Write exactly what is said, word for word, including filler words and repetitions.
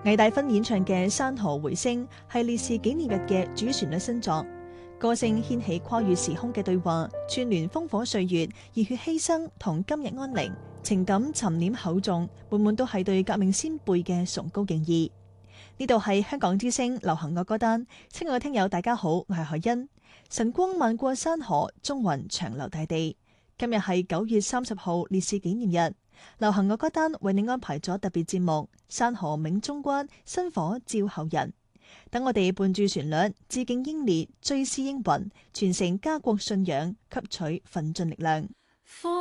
魏大勳演唱嘅《山河回聲》係烈士紀念日嘅主旋律新作，歌聲掀起跨越時空嘅對話，串聯烽火歲月、熱血犧牲同今日安寧，情感沉澱厚重，滿滿都係對革命先輩嘅崇高敬意。呢度係香港之聲流行樂歌單，親愛嘅聽友大家好，我係海欣。晨光漫過山河，中雲長流大地。今日係九月三十號烈士紀念日，流行樂歌單為你安排咗特別節目《山河銘中關，薪火照後人》。等我哋伴住旋律，致敬英烈，追思英魂，傳承家國信仰，吸取奮進力量。